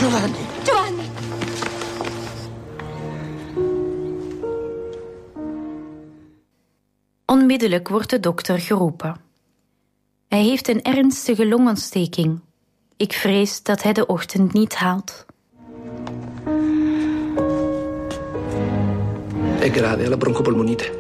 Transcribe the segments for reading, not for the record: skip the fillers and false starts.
Giovanni! Giovanni! Onmiddellijk wordt de dokter geroepen. Hij heeft een ernstige longontsteking. Ik vrees dat hij de ochtend niet haalt. È grave, ha la broncopolmonite.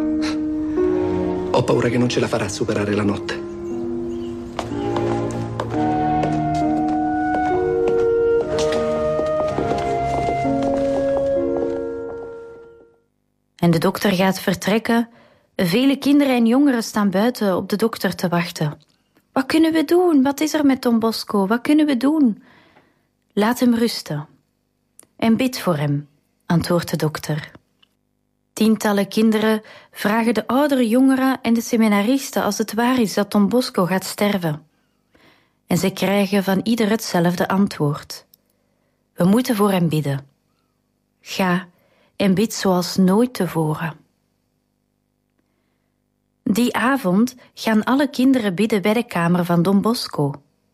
Ho paura che non ce la farà a superare la notte. En de dokter gaat vertrekken. Vele kinderen en jongeren staan buiten op de dokter te wachten. Wat kunnen we doen? Wat is er met Don Bosco? Wat kunnen we doen? Laat hem rusten. En bid voor hem, antwoordt de dokter. Tientallen kinderen vragen de oudere jongeren en de seminaristen als het waar is dat Don Bosco gaat sterven. En ze krijgen van ieder hetzelfde antwoord. We moeten voor hem bidden. Ga en bid zoals nooit tevoren. Die avond gaan alle kinderen bidden bij de kamer van Don Bosco.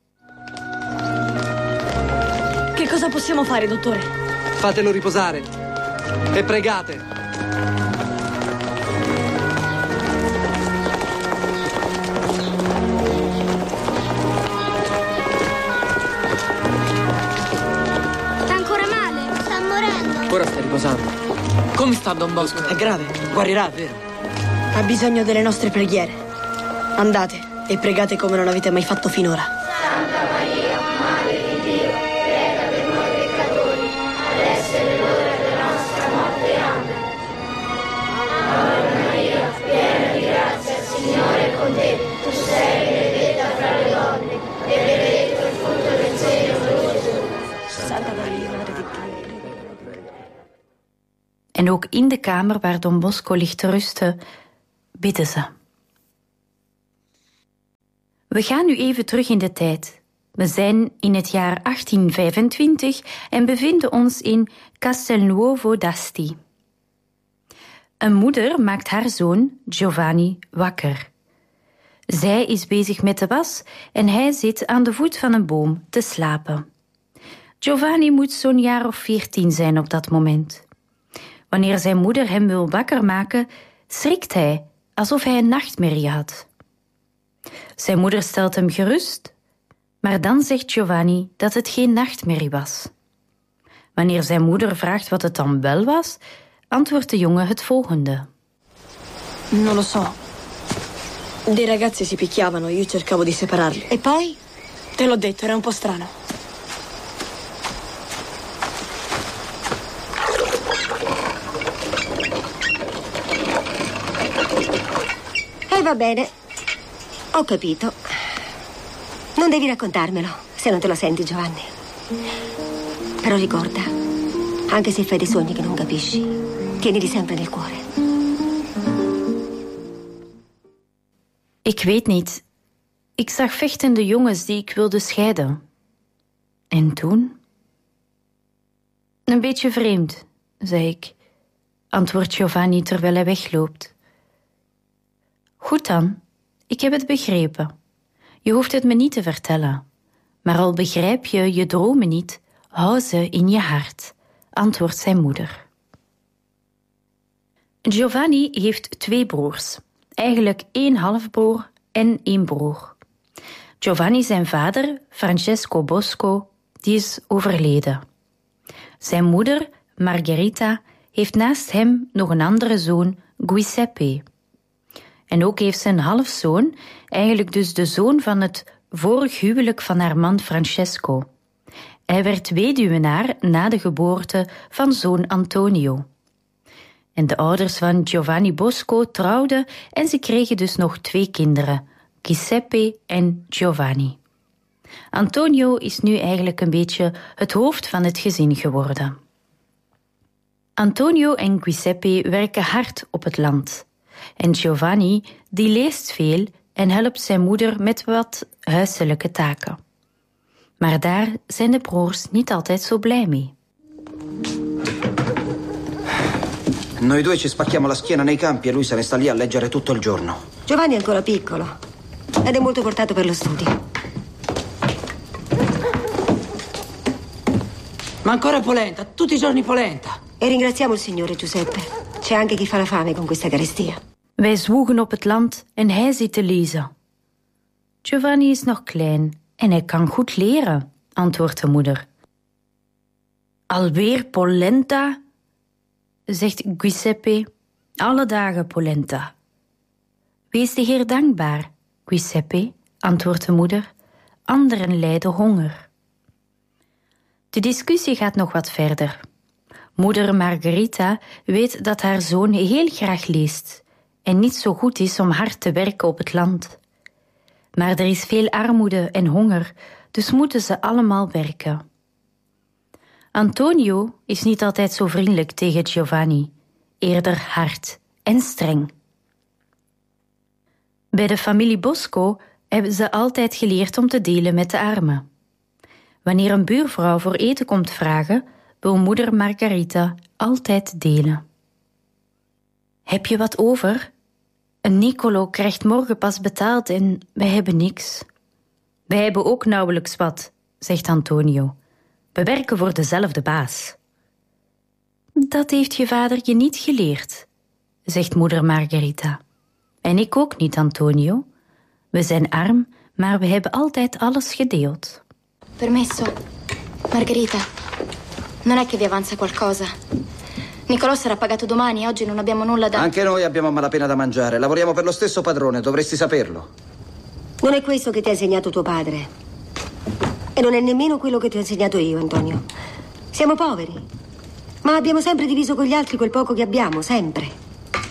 Che cosa possiamo fare, dottore? Fatelo riposare e pregate. Sta ancora male? Sta morendo. Ora sta riposando. Come sta Don Bosco? È grave? Guarirà, vero? Ha bisogno delle nostre preghiere. Andate e pregate come non avete mai fatto finora. Santa Maria, Madre di Dio, prega per noi peccatori, adesso è l'ora della nostra morte. Amen. Ave Maria, piena di grazia, il Signore è con te. Tu sei benedetta fra le donne e benedetto il frutto del seno tuo, Gesù. Santa Maria, Madre di Dio. En ook in de kamer waar Don Bosco ligt te rusten, bidden ze. We gaan nu even terug in de tijd. We zijn in het jaar 1825 en bevinden ons in Castelnuovo d'Asti. Een moeder maakt haar zoon Giovanni wakker. Zij is bezig met de was en hij zit aan de voet van een boom te slapen. Giovanni moet zo'n jaar of 14 zijn op dat moment. Wanneer zijn moeder hem wil wakker maken, schrikt hij alsof hij een nachtmerrie had. Zijn moeder stelt hem gerust, maar dan zegt Giovanni dat het geen nachtmerrie was. Wanneer zijn moeder vraagt wat het dan wel was, antwoordt de jongen het volgende. Non lo so. Dei ragazzi si picchiavano, io cercavo di separarli. E poi? Te l'ho detto, era un po' strano. Va bene, ho capito. Non devi raccontarmelo, se non te lo senti, Giovanni. Però ricorda, anche se fai dei sogni che non capisci, tienili sempre nel cuore. Ik weet niet. Ik zag vechtende jongens die ik wilde scheiden. En toen? Een beetje vreemd, zei ik, antwoordt Giovanni terwijl hij wegloopt. Goed dan, ik heb het begrepen. Je hoeft het me niet te vertellen. Maar al begrijp je je dromen niet, hou ze in je hart, antwoordt zijn moeder. Giovanni heeft 2 broers. Eigenlijk 1 halfbroer en 1 broer. Giovanni, zijn vader, Francesco Bosco, die is overleden. Zijn moeder, Margherita, heeft naast hem nog een andere zoon, Giuseppe. En ook heeft ze een halfzoon, eigenlijk dus de zoon van het vorig huwelijk van haar man Francesco. Hij werd weduwenaar na de geboorte van zoon Antonio. En de ouders van Giovanni Bosco trouwden en ze kregen dus nog 2 kinderen, Giuseppe en Giovanni. Antonio is nu eigenlijk een beetje het hoofd van het gezin geworden. Antonio en Giuseppe werken hard op het land. En Giovanni, die leest veel en helpt zijn moeder met wat huiselijke taken. Maar daar zijn de broers niet altijd zo blij mee. Noi 2 ci spacchiamo la schiena nei campi e lui se ne sta lì a leggere tutto il giorno. Giovanni è ancora piccolo ed è molto portato per lo studio. Ma ancora polenta, tutti i giorni polenta. E ringraziamo il Signore, Giuseppe. C'è anche chi fa la fame con questa carestia. Wij zwoegen op het land en hij zit te lezen. Giovanni is nog klein en hij kan goed leren, antwoordt de moeder. Alweer polenta, zegt Giuseppe. Alle dagen polenta. Wees de Heer dankbaar, Giuseppe, antwoordt de moeder. Anderen lijden honger. De discussie gaat nog wat verder. Moeder Margarita weet dat haar zoon heel graag leest en niet zo goed is om hard te werken op het land. Maar er is veel armoede en honger, dus moeten ze allemaal werken. Antonio is niet altijd zo vriendelijk tegen Giovanni, eerder hard en streng. Bij de familie Bosco hebben ze altijd geleerd om te delen met de armen. Wanneer een buurvrouw voor eten komt vragen, wil moeder Margarita altijd delen. Heb je wat over? Nicolo krijgt morgen pas betaald en wij hebben niks. Wij hebben ook nauwelijks wat, zegt Antonio. We werken voor dezelfde baas. Dat heeft je vader je niet geleerd, zegt moeder Margarita. En ik ook niet, Antonio. We zijn arm, maar we hebben altijd alles gedeeld. Permesso. Margherita, non è che vi avanza qualcosa? Nicolò sarà pagato domani, oggi non abbiamo nulla da... Anche noi abbiamo malapena da mangiare. Lavoriamo per lo stesso padrone, dovresti saperlo. Non è questo che ti ha insegnato tuo padre. E non è nemmeno quello che ti ho insegnato io, Antonio. Siamo poveri, ma abbiamo sempre diviso con gli altri quel poco che abbiamo, sempre.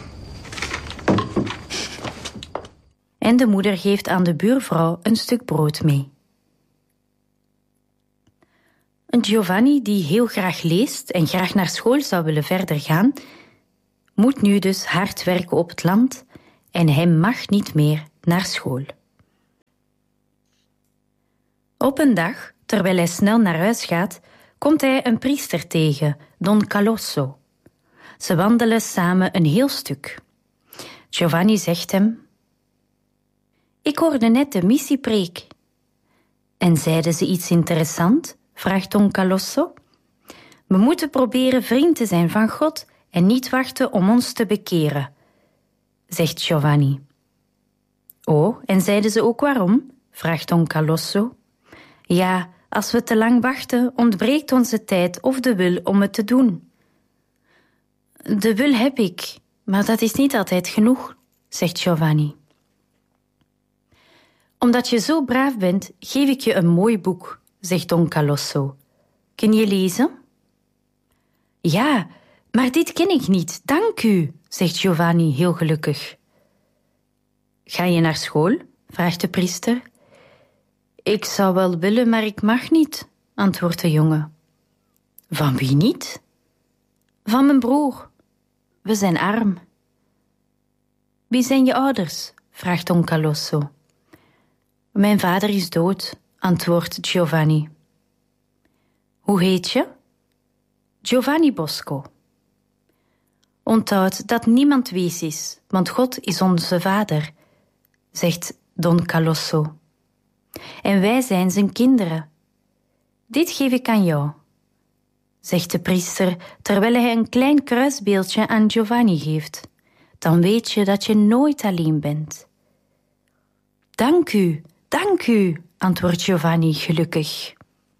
En de moeder geeft aan de buurvrouw een stuk brood mee. Giovanni, die heel graag leest en graag naar school zou willen verder gaan, moet nu dus hard werken op het land en hij mag niet meer naar school. Op een dag, terwijl hij snel naar huis gaat, komt hij een priester tegen, Don Calosso. Ze wandelen samen een heel stuk. Giovanni zegt hem: Ik hoorde net de missiepreek. En zeiden ze iets interessant? Vraagt Don Calosso. We moeten proberen vriend te zijn van God en niet wachten om ons te bekeren, zegt Giovanni. Oh, en zeiden ze ook waarom? Vraagt Don Calosso. Ja, als we te lang wachten, ontbreekt onze tijd of de wil om het te doen. De wil heb ik, maar dat is niet altijd genoeg, zegt Giovanni. Omdat je zo braaf bent, geef ik je een mooi boek, zegt Don Calosso. Kun je lezen? Ja, maar dit ken ik niet, dank u, zegt Giovanni heel gelukkig. Ga je naar school? Vraagt de priester. Ik zou wel willen, maar ik mag niet, antwoordt de jongen. Van wie niet? Van mijn broer. We zijn arm. Wie zijn je ouders? Vraagt Don Calosso. Mijn vader is dood, antwoordt Giovanni. Hoe heet je? Giovanni Bosco. Onthoud dat niemand wees is, want God is onze vader, zegt Don Calosso. En wij zijn zijn kinderen. Dit geef ik aan jou, zegt de priester, terwijl hij een klein kruisbeeldje aan Giovanni geeft. Dan weet je dat je nooit alleen bent. Dank u, antwoordt Giovanni gelukkig.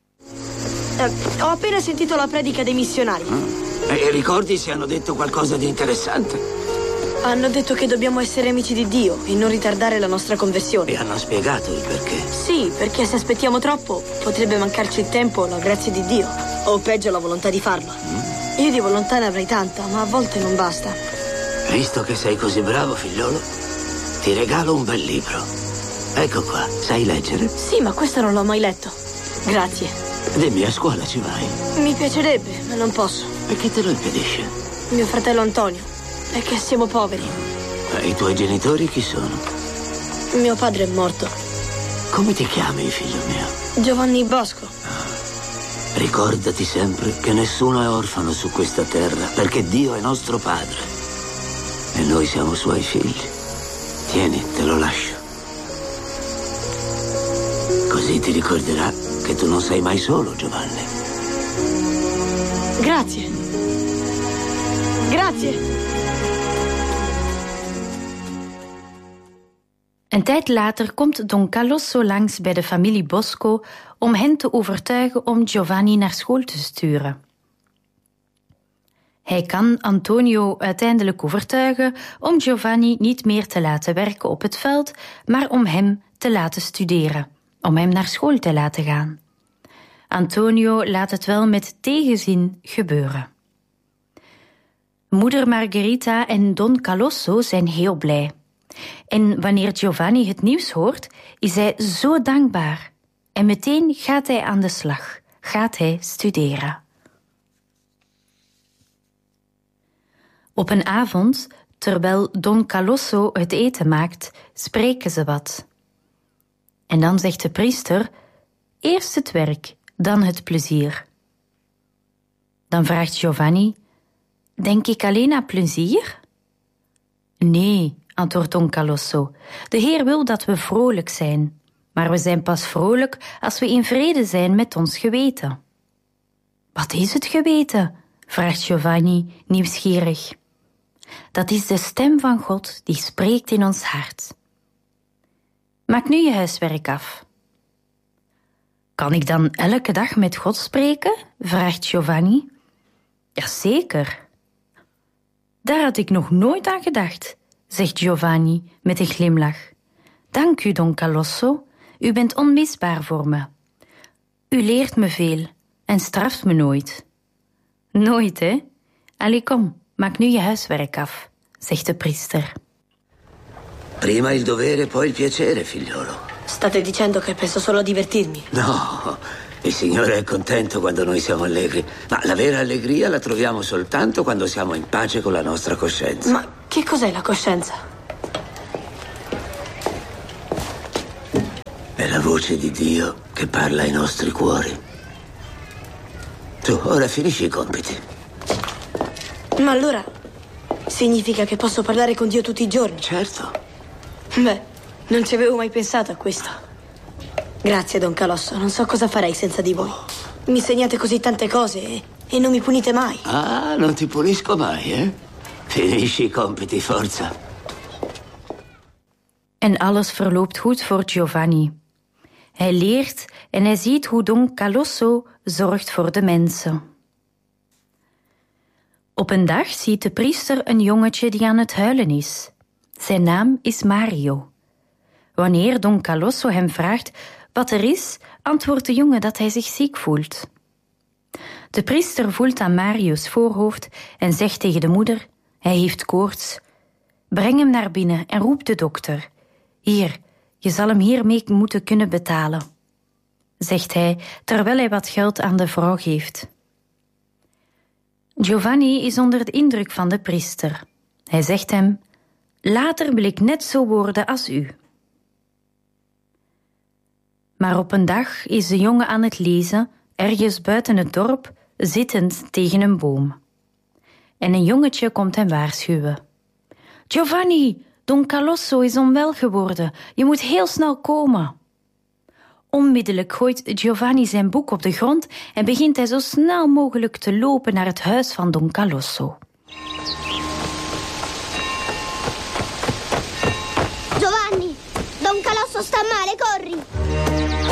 Ho appena sentito la predica dei missionari. E ricordi se hanno detto qualcosa di interessante? Hanno detto che dobbiamo essere amici di Dio e non ritardare la nostra conversione. E hanno spiegato il perché? Sì, perché se aspettiamo troppo potrebbe mancarci il tempo o la grazia di Dio. O peggio la volontà di farlo. Io di volontà ne avrei tanta, ma a volte non basta. Visto che sei così bravo, figliolo, ti regalo un bel libro. Ecco qua, sai leggere? Sì, ma questo non l'ho mai letto. Grazie. Dimmi, a scuola ci vai? Mi piacerebbe, ma non posso. E che te lo impedisce? Mio fratello Antonio. È che siamo poveri. E i tuoi genitori chi sono? Mio padre è morto. Come ti chiami, figlio mio? Giovanni Bosco. Ricordati sempre che nessuno è orfano su questa terra, perché Dio è nostro padre. E noi siamo suoi figli. Tieni, te lo lascio. Così ti ricorderà che tu non sei mai solo, Giovanni. Grazie. Grazie. Een tijd later komt Don Calosso langs bij de familie Bosco om hen te overtuigen om Giovanni naar school te sturen. Hij kan Antonio uiteindelijk overtuigen om Giovanni niet meer te laten werken op het veld, maar om hem te laten studeren, om hem naar school te laten gaan. Antonio laat het wel met tegenzin gebeuren. Moeder Margherita en Don Calosso zijn heel blij. En wanneer Giovanni het nieuws hoort, is hij zo dankbaar. En meteen gaat hij aan de slag, gaat hij studeren. Op een avond, terwijl Don Calosso het eten maakt, spreken ze wat. En dan zegt de priester, eerst het werk, dan het plezier. Dan vraagt Giovanni, denk ik alleen aan plezier? Nee, antwoordt Don Calosso, de Heer wil dat we vrolijk zijn. Maar we zijn pas vrolijk als we in vrede zijn met ons geweten. Wat is het geweten? Vraagt Giovanni nieuwsgierig. Dat is de stem van God die spreekt in ons hart. Maak nu je huiswerk af. Kan ik dan elke dag met God spreken? Vraagt Giovanni. Jazeker. Daar had ik nog nooit aan gedacht, zegt Giovanni met een glimlach. Dank u, Don Calosso. U bent onmisbaar voor me. U leert me veel en straft me nooit. Nooit, hè? Allee, kom, maak nu je huiswerk af, zegt de priester. Prima il dovere, poi il piacere, figliolo. State dicendo che penso solo a divertirmi. No, il Signore è contento quando noi siamo allegri, ma la vera allegria la troviamo soltanto quando siamo in pace con la nostra coscienza. Ma che cos'è la coscienza? È la voce di Dio che parla ai nostri cuori. Tu, ora finisci i compiti. Ma allora significa che posso parlare con Dio tutti i giorni? Certo. Beh, non ci avevo mai pensato a questo. Grazie, Don Calosso, non so cosa farei senza di voi. Mi insegnate così tante cose e non mi punite mai. Ah, non ti punisco mai, eh? Finisci i compiti, forza. En alles verloopt goed voor Giovanni. Hij leert en hij ziet hoe Don Calosso zorgt voor de mensen. Op een dag ziet de priester een jongetje die aan het huilen is. Zijn naam is Mario. Wanneer Don Calosso hem vraagt wat er is, antwoordt de jongen dat hij zich ziek voelt. De priester voelt aan Mario's voorhoofd en zegt tegen de moeder, hij heeft koorts. Breng hem naar binnen en roep de dokter. Hier, je zal hem hiermee moeten kunnen betalen, zegt hij terwijl hij wat geld aan de vrouw geeft. Giovanni is onder de indruk van de priester. Hij zegt hem, later wil ik net zo worden als u. Maar op een dag is de jongen aan het lezen, ergens buiten het dorp, zittend tegen een boom. En een jongetje komt hem waarschuwen. Giovanni, Don Calosso is onwel geworden. Je moet heel snel komen. Onmiddellijk gooit Giovanni zijn boek op de grond en begint hij zo snel mogelijk te lopen naar het huis van Don Calosso. Giovanni, Don Calosso sta male, corri!